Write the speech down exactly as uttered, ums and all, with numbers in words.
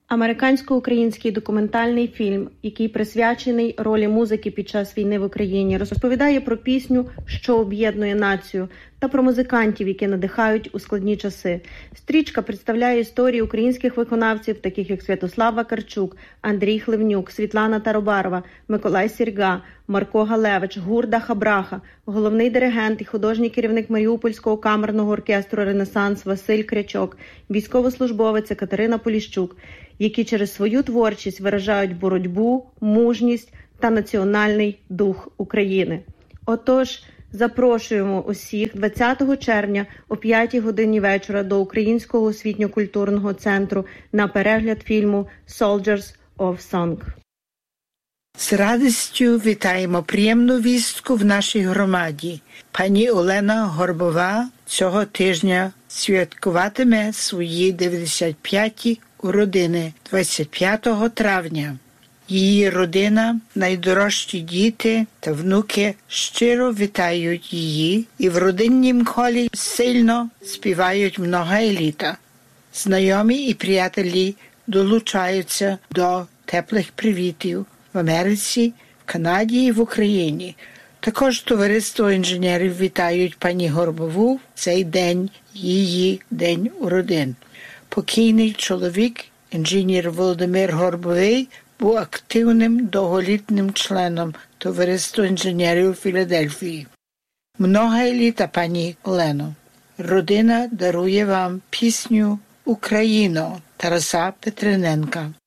Американсько-український документальний фільм, який присвячений ролі музики під час війни в Україні, розповідає про пісню, що об'єднує націю, та про музикантів, які надихають у складні часи. Стрічка представляє історії українських виконавців, таких як Святослав Вакарчук, Андрій Хливнюк, Світлана Таробарова, Миколай Сірга, Марко Галевич, Гурда Хабраха, головний диригент і художній керівник Маріупольського камерного оркестру «Ренесанс» Василь Крячок, військовослужбовець Катерина Поліщук, які через свою творчість виражають боротьбу, мужність та національний дух України. Отож, запрошуємо усіх двадцятого червня о п'ятій годині вечора до Українського освітньо-культурного центру на перегляд фільму «Soldiers of Song». З радістю вітаємо приємну вістку в нашій громаді. Пані Олена Горбова цього тижня святкуватиме свої дев'яносто п'яті уродини двадцять п'ятого травня. Її родина, найдорожчі діти та внуки щиро вітають її і в родиннім колі сильно співають много літа. Знайомі і приятелі долучаються до теплих привітів в Америці, в Канаді і в Україні. Також товариство інженерів вітають пані Горбову в цей день, її день уродин. Покійний чоловік, інженер Володимир Горбовий, був активним довголітнім членом товариства інженерів Філадельфії. Много літа, пані Олено. Родина дарує вам пісню «Україно» Тараса Петрененка.